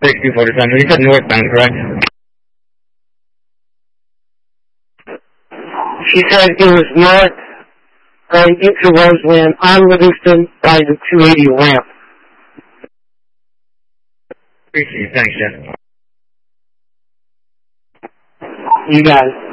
6247. You said northbound, correct? She said it was north going into Roseland on Livingston by the 280 ramp. Appreciate it. Thanks, Jeff. You got it.